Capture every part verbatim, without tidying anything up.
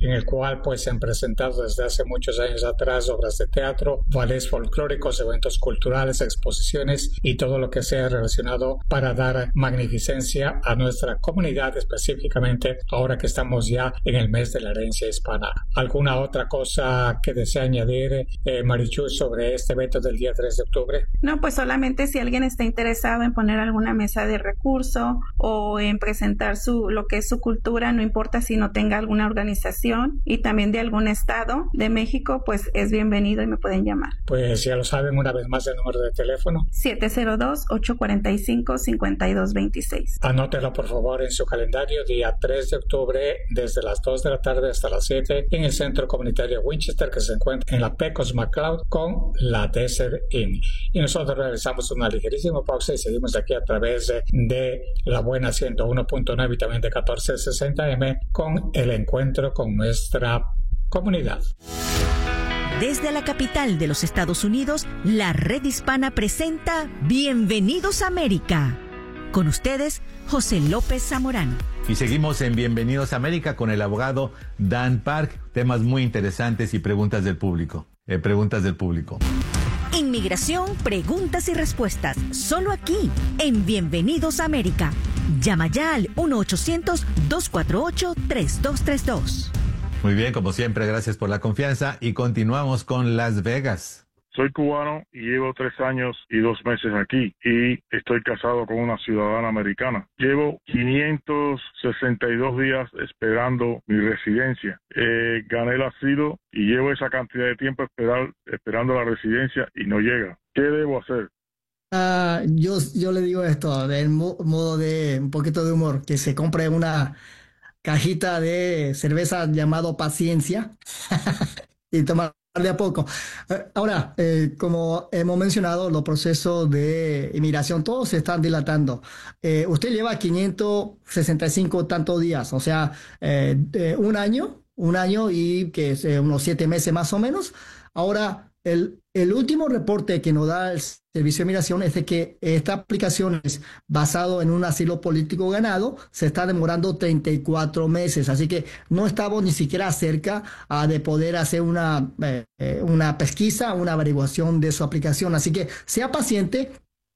en el cual pues se han presentado desde hace muchos años atrás obras de teatro, ballets folclóricos, eventos culturales, exposiciones y todo lo que sea relacionado para dar magnificencia a nuestra comunidad, específicamente ahora que estamos ya en el mes de la herencia hispana. ¿Alguna otra cosa que desea añadir, eh, Marichu, sobre este evento del día tres de octubre? No, pues solamente si alguien está interesado en poner alguna mesa de recurso o en presentar su lo que es su cultura, no importa si no tenga alguna organización y también de algún estado de México, pues es bienvenido y me pueden llamar. Pues ya lo saben, una vez más el número de teléfono. siete cero dos, ocho cuatro cinco, cinco dos dos seis. Anótelo por favor en su calendario, día tres de octubre, desde las dos de la tarde hasta las siete, en el Centro Comunitario Winchester, que se encuentra en la Pecos McLeod con la Desert Inn. Y nosotros realizamos una ligerísima pausa y seguimos aquí a través de, de la buena ciento uno punto nueve y también de catorce sesenta eme con el encuentro con nuestra comunidad. Desde la capital de los Estados Unidos, la Red Hispana presenta Bienvenidos a América. Con ustedes, José López Zamorano. Y seguimos en Bienvenidos a América con el abogado Dan Park. Temas muy interesantes y preguntas del público. Eh, preguntas del público. Inmigración, preguntas y respuestas. Solo aquí, en Bienvenidos a América. Llama ya al uno ochocientos, dos cuatro ocho, tres dos tres dos. Muy bien, como siempre, gracias por la confianza y continuamos con Las Vegas. Soy cubano y llevo tres años y dos meses aquí y estoy casado con una ciudadana americana. Llevo quinientos sesenta y dos días esperando mi residencia. Eh, gané el asilo y llevo esa cantidad de tiempo esperar, esperando la residencia y no llega. ¿Qué debo hacer? Uh, yo, yo le digo esto, del mo- modo de un poquito de humor, que se compre una cajita de cerveza llamado Paciencia y tomar de a poco. Ahora, eh, como hemos mencionado, los procesos de inmigración todos se están dilatando. Eh, usted lleva quinientos sesenta y cinco tantos días, o sea, eh, eh, un año, un año y que es eh, unos siete meses más o menos. Ahora, el, el último reporte que nos da el Servicio de Migración es de que esta aplicación es basado en un asilo político ganado, se está demorando treinta y cuatro meses, así que no estamos ni siquiera cerca uh, de poder hacer una, eh, una pesquisa, una averiguación de su aplicación, así que sea paciente.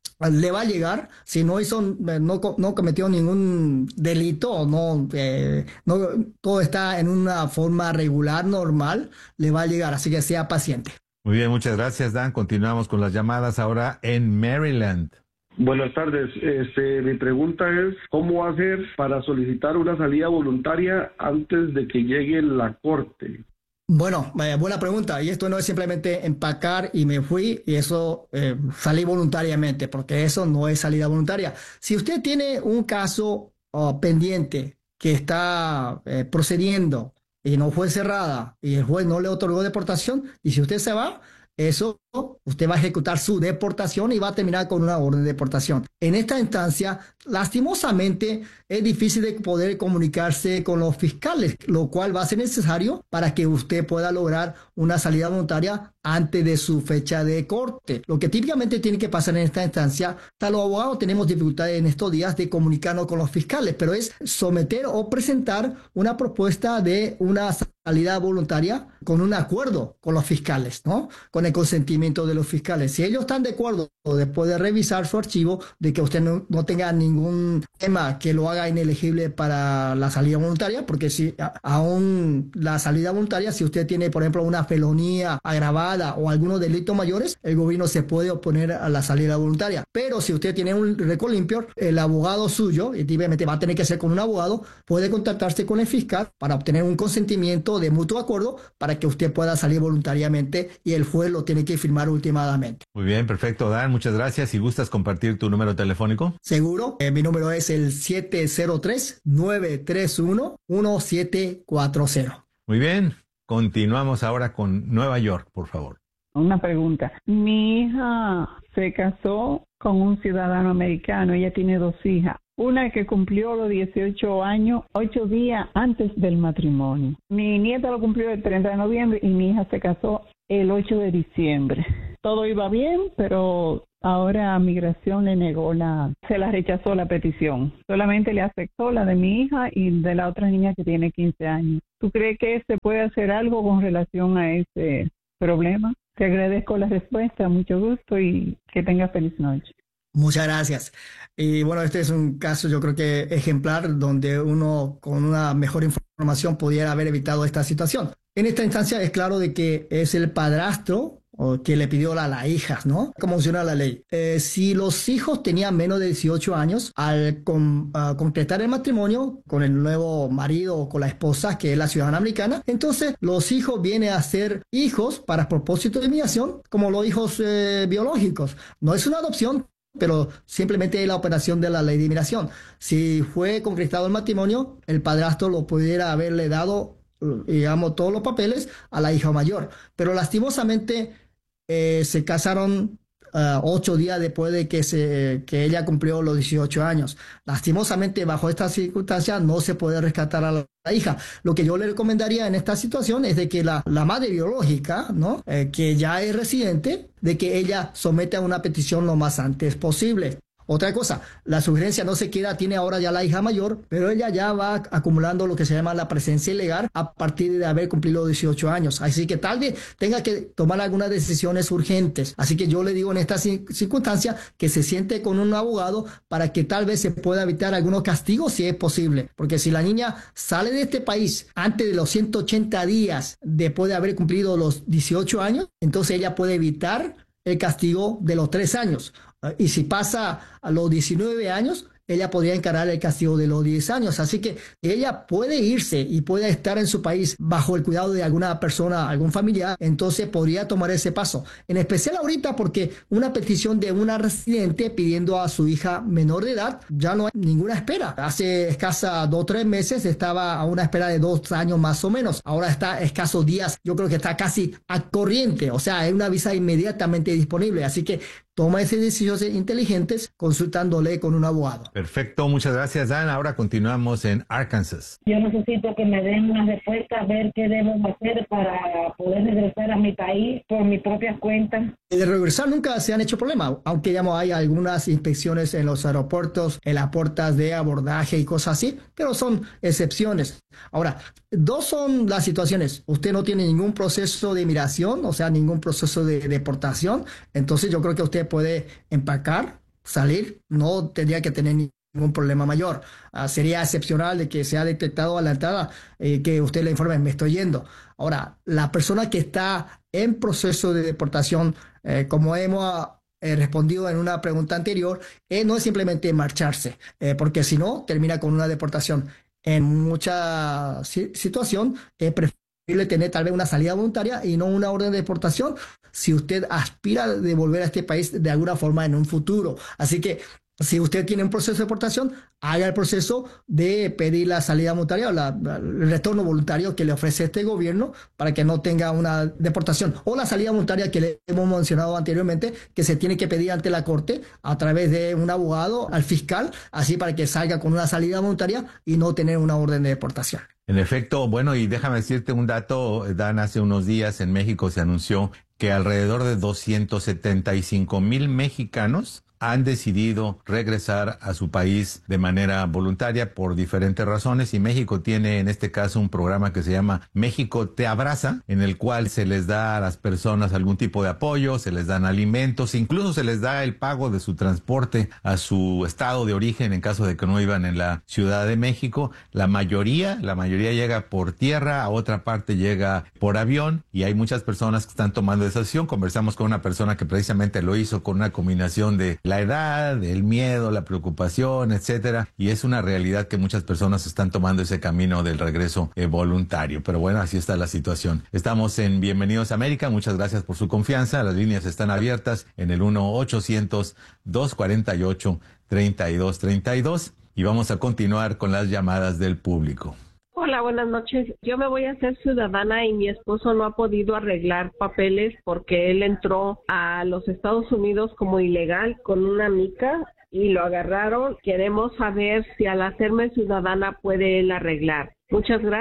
Le va a llegar, si no hizo, no, no cometió ningún delito, no, eh, no, todo está en una forma regular, normal, le va a llegar, así que sea paciente. Muy bien, muchas gracias, Dan. Continuamos con las llamadas ahora en Maryland. Buenas tardes. Este, mi pregunta es, ¿cómo hacer para solicitar una salida voluntaria antes de que llegue la corte? Bueno, eh, buena pregunta. Y esto no es simplemente empacar y me fui y eso eh, salí voluntariamente, porque eso no es salida voluntaria. Si usted tiene un caso uh, pendiente que está eh, procediendo y no fue cerrada y el juez no le otorgó deportación, y si usted se va, eso usted va a ejecutar su deportación y va a terminar con una orden de deportación. En esta instancia, lastimosamente, es difícil de poder comunicarse con los fiscales, lo cual va a ser necesario para que usted pueda lograr una salida voluntaria antes de su fecha de corte. Lo que típicamente tiene que pasar en esta instancia, hasta los abogados tenemos dificultades en estos días de comunicarnos con los fiscales, pero es someter o presentar una propuesta de una salida voluntaria con un acuerdo con los fiscales, ¿no? Con el consentimiento de los fiscales. Si ellos están de acuerdo después de revisar su archivo, de que usted no, no tenga ningún tema que lo haga inelegible para la salida voluntaria, porque si a, aún la salida voluntaria, si usted tiene, por ejemplo, una felonía agravada o algunos delitos mayores, el gobierno se puede oponer a la salida voluntaria. Pero si usted tiene un récord limpio, el abogado suyo, y obviamente va a tener que ser con un abogado, puede contactarse con el fiscal para obtener un consentimiento de mutuo acuerdo para que usted pueda salir voluntariamente y el juez lo tiene que firmar últimamente. Muy bien, perfecto, Dan, muchas gracias. Si gustas compartir tu número telefónico. Seguro, eh, mi número es el siete cero tres, nueve tres uno, uno siete cuatro cero. Muy bien, continuamos ahora con Nueva York, por favor. Una pregunta. Mi hija se casó con un ciudadano americano, ella tiene dos hijas. Una que cumplió los dieciocho años, ocho días antes del matrimonio. Mi nieta lo cumplió el treinta de noviembre y mi hija se casó el ocho de diciembre. Todo iba bien, pero ahora Migración le negó la, se la rechazó la petición. Solamente le aceptó la de mi hija y de la otra niña que tiene quince años. ¿Tú crees que se puede hacer algo con relación a ese problema? Te agradezco la respuesta, mucho gusto y que tengas feliz noche. Muchas gracias. Y bueno, este es un caso yo creo que ejemplar donde uno con una mejor información pudiera haber evitado esta situación. En esta instancia es claro de que es el padrastro o que le pidió a la hija, ¿no? ¿Cómo funciona la ley? Eh, si los hijos tenían menos de dieciocho años, al con, uh, concretar el matrimonio con el nuevo marido o con la esposa, que es la ciudadana americana, entonces los hijos vienen a ser hijos para propósito de inmigración, como los hijos eh, biológicos. No es una adopción, pero simplemente la operación de la ley de inmigración. Si fue concretado el matrimonio, el padrastro lo pudiera haberle dado, digamos, todos los papeles a la hija mayor. Pero lastimosamente eh, se casaron uh, ocho días después de que, se, que ella cumplió los dieciocho años. Lastimosamente, bajo estas circunstancias, no se puede rescatar a la la hija. Lo que yo le recomendaría en esta situación es de que la, la madre biológica, ¿no? Eh, que ya es residente, de que ella someta una petición lo más antes posible. Otra cosa, la sugerencia no se queda, tiene ahora ya la hija mayor, pero ella ya va acumulando lo que se llama la presencia ilegal a partir de haber cumplido dieciocho años. Así que tal vez tenga que tomar algunas decisiones urgentes. Así que yo le digo en esta circunstancia que se siente con un abogado para que tal vez se pueda evitar algunos castigos si es posible. Porque si la niña sale de este país antes de los ciento ochenta días después de haber cumplido los dieciocho años, entonces ella puede evitar el castigo de los tres años. Y si pasa a los diecinueve años, ella podría encarar el castigo de los diez años. Así que ella puede irse y puede estar en su país bajo el cuidado de alguna persona, algún familiar, entonces podría tomar ese paso. En especial ahorita porque una petición de una residente pidiendo a su hija menor de edad, ya no hay ninguna espera. Hace escasa dos o tres meses estaba a una espera de dos años más o menos. Ahora está escasos días, yo creo que está casi a corriente, o sea, es una visa inmediatamente disponible. Así que toma esas decisiones inteligentes consultándole con un abogado. Perfecto, muchas gracias, Dan. Ahora continuamos en Arkansas. Yo necesito que me den una respuesta, a ver qué debo hacer para poder regresar a mi país por mi propia cuenta. De regresar nunca se han hecho problemas, aunque ya hay algunas inspecciones en los aeropuertos, en las puertas de abordaje y cosas así, pero son excepciones. Ahora, dos son las situaciones. Usted no tiene ningún proceso de inmigración, o sea, ningún proceso de deportación, entonces yo creo que usted puede empacar, salir, no tendría que tener ningún problema mayor. Uh, sería excepcional de que se ha detectado a la entrada eh, que usted le informe, me estoy yendo. Ahora, la persona que está en proceso de deportación, eh, como hemos eh, respondido en una pregunta anterior, eh, no es simplemente marcharse, eh, porque si no, termina con una deportación. En mucha si- situación, es preferible tener tal vez una salida voluntaria y no una orden de deportación si usted aspira de volver a este país de alguna forma en un futuro. Así que si usted tiene un proceso de deportación, haga el proceso de pedir la salida voluntaria o la, el retorno voluntario que le ofrece este gobierno para que no tenga una deportación. O la salida voluntaria que le hemos mencionado anteriormente, que se tiene que pedir ante la corte a través de un abogado al fiscal, así para que salga con una salida voluntaria y no tener una orden de deportación. En efecto, bueno, y déjame decirte un dato, Dan, hace unos días en México se anunció que alrededor de doscientos setenta y cinco mil mexicanos han decidido regresar a su país de manera voluntaria por diferentes razones, y México tiene en este caso un programa que se llama México Te Abraza, en el cual se les da a las personas algún tipo de apoyo, se les dan alimentos, incluso se les da el pago de su transporte a su estado de origen en caso de que no vivan en la Ciudad de México. La mayoría, la mayoría llega por tierra, a otra parte llega por avión, y hay muchas personas que están tomando esa decisión. Conversamos con una persona que precisamente lo hizo con una combinación de la edad, el miedo, la preocupación, etcétera, y es una realidad que muchas personas están tomando ese camino del regreso eh, voluntario. Pero bueno, así está la situación. Estamos en Bienvenidos a América, muchas gracias por su confianza. Las líneas están abiertas en el uno ochocientos, dos cuarenta y ocho, treinta y dos treinta y dos, y vamos a continuar con las llamadas del público. Hola, buenas noches. Yo me voy a hacer ciudadana y mi esposo no ha podido arreglar papeles porque él entró a los Estados Unidos como ilegal con una mica y lo agarraron. Queremos saber si al hacerme ciudadana puede él arreglar. Muchas gracias.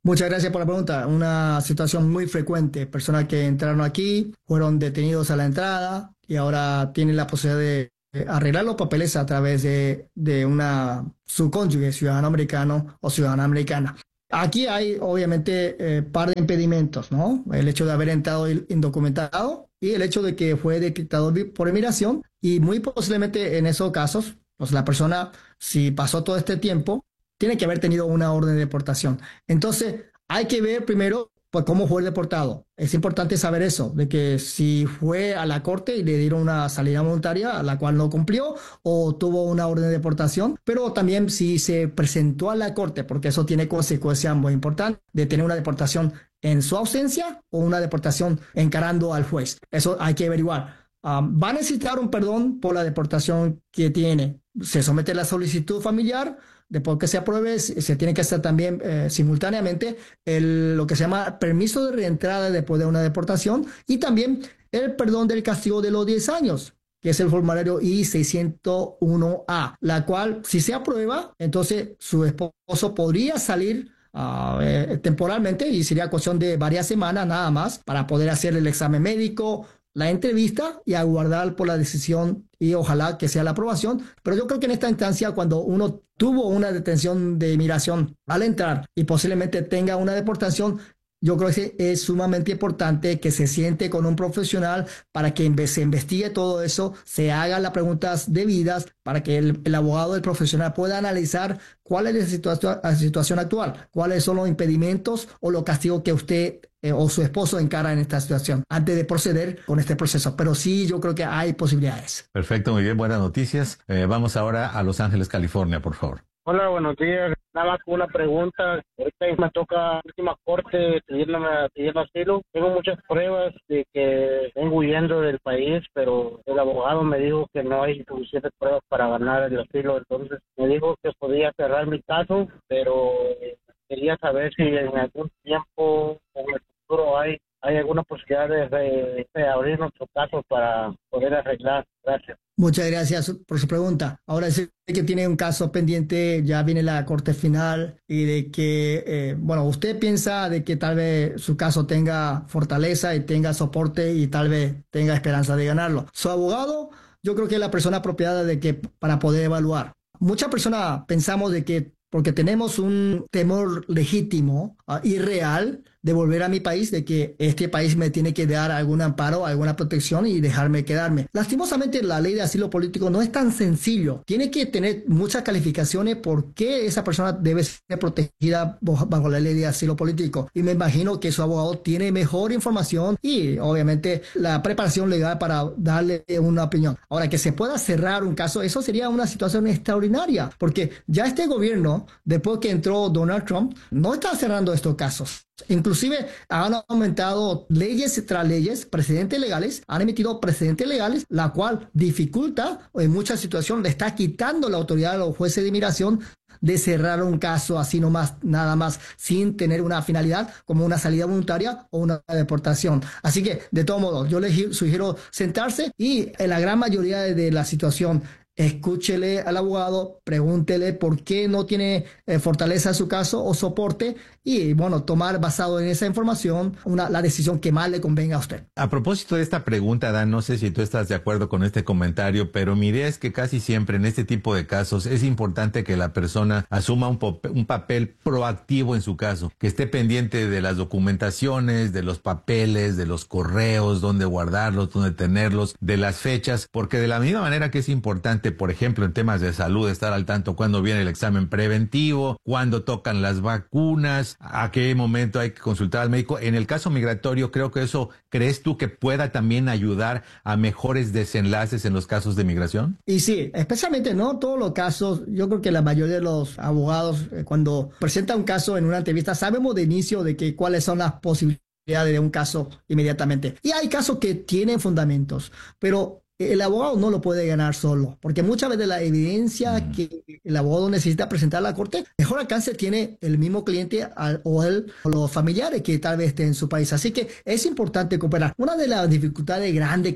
Muchas gracias por la pregunta. Una situación muy frecuente. Personas que entraron aquí, fueron detenidos a la entrada y ahora tienen la posibilidad de arreglar los papeles a través de, de una su cónyuge, ciudadano americano o ciudadana americana. Aquí hay obviamente eh, par de impedimentos, ¿no? El hecho de haber entrado indocumentado y el hecho de que fue detectado por inmigración y muy posiblemente en esos casos, pues la persona, si pasó todo este tiempo, tiene que haber tenido una orden de deportación. Entonces, hay que ver primero pues, cómo fue deportado. Es importante saber eso, de que si fue a la corte y le dieron una salida voluntaria a la cual no cumplió o tuvo una orden de deportación, pero también si se presentó a la corte, porque eso tiene consecuencias muy importantes de tener una deportación en su ausencia o una deportación encarando al juez. Eso hay que averiguar. Um, va a necesitar un perdón por la deportación que tiene. Se somete a la solicitud familiar. Después que se apruebe, se tiene que hacer también eh, simultáneamente el, lo que se llama permiso de reentrada después de una deportación y también el perdón del castigo de los diez años, que es el formulario I seiscientos uno A, la cual, si se aprueba, entonces su esposo podría salir Uh, eh, temporalmente y sería cuestión de varias semanas nada más para poder hacer el examen médico, la entrevista y aguardar por la decisión y ojalá que sea la aprobación. Pero yo creo que en esta instancia, cuando uno tuvo una detención de inmigración al entrar y posiblemente tenga una deportación, yo creo que es sumamente importante que se siente con un profesional para que se investigue todo eso, se hagan las preguntas debidas para que el, el abogado, el profesional pueda analizar cuál es la, situa- la situación actual, cuáles son los impedimentos o los castigos que usted eh, o su esposo encara en esta situación antes de proceder con este proceso. Pero sí, yo creo que hay posibilidades. Perfecto, muy bien, buenas noticias. Eh, vamos ahora a Los Ángeles, California, por favor. Hola, buenos días. Nada más una pregunta. Ahorita me toca última corte pidiendo, pidiendo asilo. Tengo muchas pruebas de que vengo huyendo del país, pero el abogado me dijo que no hay suficientes pruebas para ganar el asilo. Entonces me dijo que podía cerrar mi caso, pero quería saber si en algún tiempo en el futuro hay, hay alguna posibilidad de, de, de abrir nuestro caso para poder arreglar. Gracias. Muchas gracias por su pregunta. Ahora sé que tiene un caso pendiente, ya viene la corte final y de que, eh, bueno, usted piensa de que tal vez su caso tenga fortaleza y tenga soporte y tal vez tenga esperanza de ganarlo. Su abogado, yo creo que es la persona apropiada de que para poder evaluar. Muchas personas pensamos de que porque tenemos un temor legítimo uh, y real de volver a mi país, de que este país me tiene que dar algún amparo, alguna protección y dejarme quedarme. Lastimosamente, la ley de asilo político no es tan sencillo. Tiene que tener muchas calificaciones por qué esa persona debe ser protegida bajo la ley de asilo político. Y me imagino que su abogado tiene mejor información y, obviamente, la preparación legal para darle una opinión. Ahora, que se pueda cerrar un caso, eso sería una situación extraordinaria, porque ya este gobierno, después que entró Donald Trump, no está cerrando estos casos. Inclusive han aumentado leyes tras leyes, precedentes legales, han emitido precedentes legales, la cual dificulta o en muchas situaciones le está quitando la autoridad a los jueces de inmigración de cerrar un caso así nomás, nada más, sin tener una finalidad como una salida voluntaria o una deportación. Así que, de todo modo, yo les sugiero sentarse y en la gran mayoría de la situación, escúchele al abogado, pregúntele por qué no tiene eh, fortaleza en su caso o soporte y, bueno, tomar basado en esa información una, la decisión que más le convenga a usted. A propósito de esta pregunta, Dan, no sé si tú estás de acuerdo con este comentario, pero mi idea es que casi siempre en este tipo de casos es importante que la persona asuma un, un papel proactivo en su caso, que esté pendiente de las documentaciones, de los papeles, de los correos, dónde guardarlos, dónde tenerlos, de las fechas, porque de la misma manera que es importante, por ejemplo, en temas de salud, estar al tanto cuando viene el examen preventivo, cuando tocan las vacunas, a qué momento hay que consultar al médico. En el caso migratorio, creo que eso, ¿crees tú que pueda también ayudar a mejores desenlaces en los casos de migración? Y sí, especialmente no todos los casos. Yo creo que la mayoría de los abogados, eh, cuando presentan un caso en una entrevista, sabemos de inicio de que cuáles son las posibilidades de un caso inmediatamente. Y hay casos que tienen fundamentos, pero el abogado no lo puede ganar solo, porque muchas veces la evidencia mm. que el abogado necesita presentar a la corte, mejor alcance tiene el mismo cliente al, o, él, o los familiares que tal vez estén en su país. Así que es importante cooperar. Una de las dificultades grandes que tenemos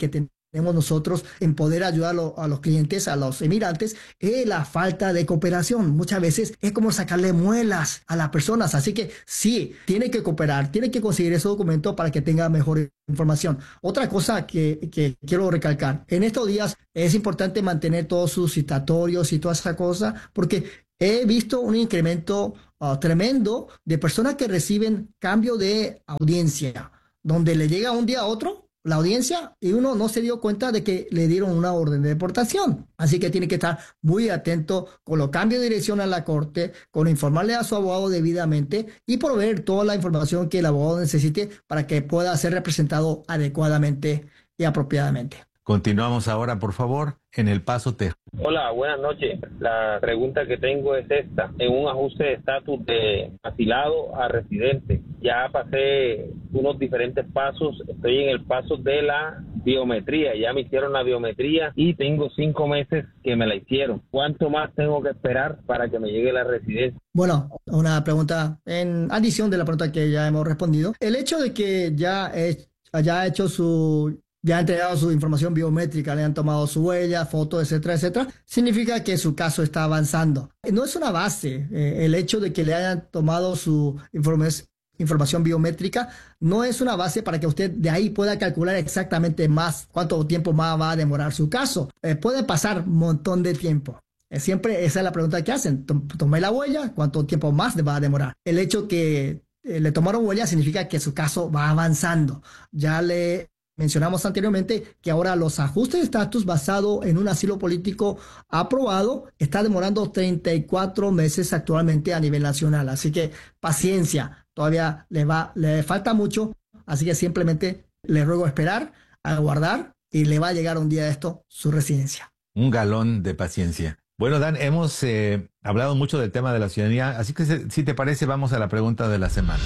tenemos nosotros en poder ayudar a, lo, a los clientes, a los emigrantes, es la falta de cooperación. Muchas veces es como sacarle muelas a las personas. Así que sí, tiene que cooperar, tiene que conseguir ese documento para que tenga mejor información. Otra cosa que, que quiero recalcar, en estos días es importante mantener todos sus citatorios y toda esa cosa, porque he visto un incremento uh, tremendo de personas que reciben cambio de audiencia, donde le llega un día a otro la audiencia y uno no se dio cuenta de que le dieron una orden de deportación. Así que tiene que estar muy atento con los cambios de dirección a la corte, con informarle a su abogado debidamente y proveer toda la información que el abogado necesite para que pueda ser representado adecuadamente y apropiadamente. Continuamos ahora, por favor, en El Paso, Texas. Hola, buenas noches. La pregunta que tengo es esta. En un ajuste de estatus de asilado a residente, ya pasé unos diferentes pasos. Estoy en el paso de la biometría. Ya me hicieron la biometría y tengo cinco meses que me la hicieron. ¿Cuánto más tengo que esperar para que me llegue la residencia? Bueno, una pregunta en adición de la pregunta que ya hemos respondido. El hecho de que ya haya hecho su... ya han entregado su información biométrica, le han tomado su huella, foto, etcétera, etcétera, significa que su caso está avanzando. No es una base, eh, el hecho de que le hayan tomado su informe, información biométrica no es una base para que usted de ahí pueda calcular exactamente más cuánto tiempo más va a demorar su caso. Eh, puede pasar un montón de tiempo. Eh, siempre esa es la pregunta que hacen. Tomé la huella, ¿cuánto tiempo más va a demorar? El hecho que eh, le tomaron huella significa que su caso va avanzando. Ya le mencionamos anteriormente que ahora los ajustes de estatus basado en un asilo político aprobado está demorando treinta y cuatro meses actualmente a nivel nacional. Así que paciencia, todavía le va, le falta mucho. Así que simplemente le ruego esperar, aguardar y le va a llegar un día de esto su residencia. Un galón de paciencia. Bueno, Dan, hemos eh, hablado mucho del tema de la ciudadanía, así que si te parece vamos a la pregunta de la semana.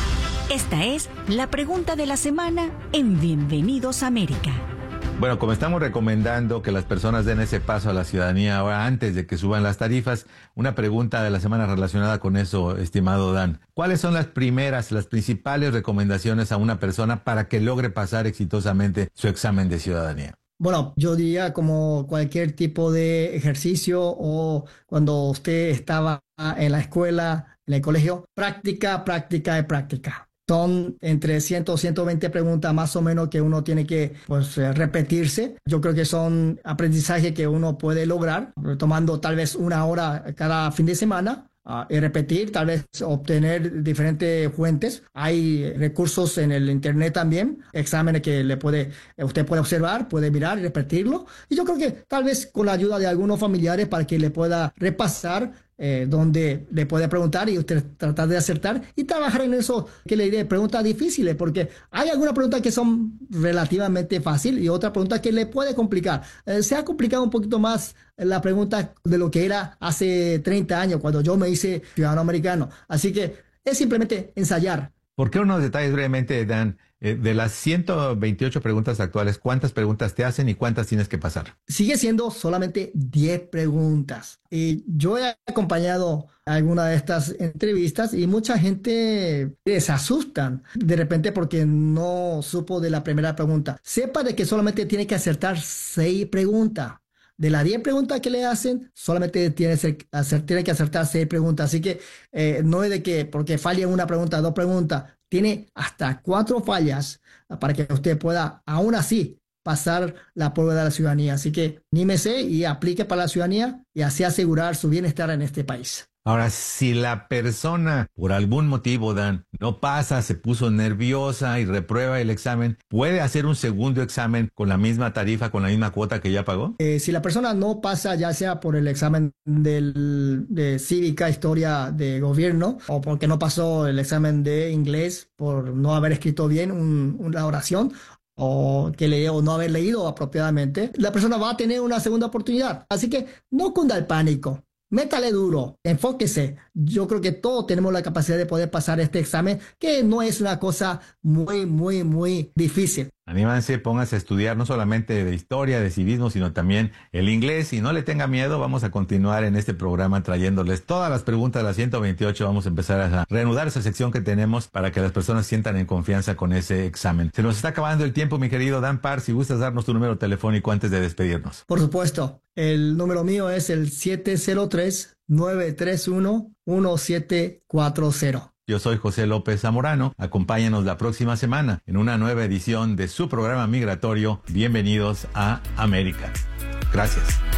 Esta es la pregunta de la semana en Bienvenidos a América. Bueno, como estamos recomendando que las personas den ese paso a la ciudadanía ahora antes de que suban las tarifas, una pregunta de la semana relacionada con eso, estimado Dan. ¿Cuáles son las primeras, las principales recomendaciones a una persona para que logre pasar exitosamente su examen de ciudadanía? Bueno, yo diría como cualquier tipo de ejercicio o cuando usted estaba en la escuela, en el colegio, práctica, práctica y práctica. Son entre cien o ciento veinte preguntas más o menos que uno tiene que pues, repetirse. Yo creo que son aprendizajes que uno puede lograr tomando tal vez una hora cada fin de semana. Uh, y repetir, tal vez obtener diferentes fuentes. Hay recursos en el internet también, exámenes que le puede, usted puede observar, puede mirar y repetirlo. Y yo creo que tal vez con la ayuda de algunos familiares para que le pueda repasar, eh, donde le puede preguntar y usted tratar de acertar y trabajar en eso que le diré, preguntas difíciles, porque hay algunas preguntas que son relativamente fáciles y otras preguntas que le puede complicar. Eh, se ha complicado un poquito más la pregunta de lo que era hace treinta años cuando yo me hice ciudadano americano. Así que es simplemente ensayar. ¿Por qué unos detalles brevemente, Dan? Eh, de las ciento veintiocho preguntas actuales, ¿cuántas preguntas te hacen y cuántas tienes que pasar? Sigue siendo solamente diez preguntas. Y yo he acompañado alguna de estas entrevistas y mucha gente se asustan de repente porque no supo de la primera pregunta. Sepa de que solamente tiene que acertar seis preguntas. De las diez preguntas que le hacen, solamente tiene, hacer, tiene que acertar seis preguntas. Así que eh, no es de que porque falle una pregunta, dos preguntas. Tiene hasta cuatro fallas para que usted pueda, aún así, pasar la prueba de la ciudadanía. Así que anímese y aplique para la ciudadanía y así asegurar su bienestar en este país. Ahora, si la persona, por algún motivo, Dan, no pasa, se puso nerviosa y reprueba el examen, ¿puede hacer un segundo examen con la misma tarifa, con la misma cuota que ya pagó? Eh, si la persona no pasa, ya sea por el examen del, de cívica, historia de gobierno, o porque no pasó el examen de inglés por no haber escrito bien un, una oración, o que le, o no haber leído apropiadamente, la persona va a tener una segunda oportunidad. Así que no cunda el pánico. Métale duro, enfóquese. Yo creo que todos tenemos la capacidad de poder pasar este examen, que no es una cosa muy, muy, muy difícil. Anímanse, pónganse a estudiar no solamente de historia, de civismo, sino también el inglés. Y no le tenga miedo, vamos a continuar en este programa trayéndoles todas las preguntas de la ciento veintiocho. Vamos a empezar a reanudar esa sección que tenemos para que las personas sientan en confianza con ese examen. Se nos está acabando el tiempo, mi querido Dan Parr. Si gustas darnos tu número telefónico antes de despedirnos. Por supuesto. El número mío es el siete cero tres, nueve tres uno, uno siete cuatro cero. Yo soy José López Zamorano. Acompáñanos la próxima semana en una nueva edición de su programa migratorio. Bienvenidos a América. Gracias.